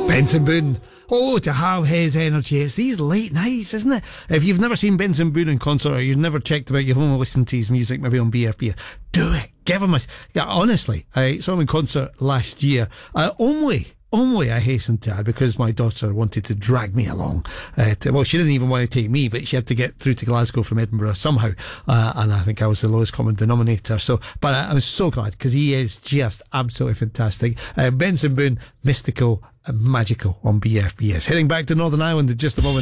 Benson Boone. Oh, to have his energy. It's these late nights, isn't it? If you've never seen Benson Boone in concert, or you've never checked him out, you've only listened to his music maybe on BFB, do it. Give him a... Yeah, honestly, I saw him in concert last year. Only I hastened to add, because my daughter wanted to drag me along. Well, she didn't even want to take me, but she had to get through to Glasgow from Edinburgh somehow. And I think I was the lowest common denominator. But I was so glad, because he is just absolutely fantastic. Benson Boone, mystical and magical on BFBS. Heading back to Northern Ireland in just a moment.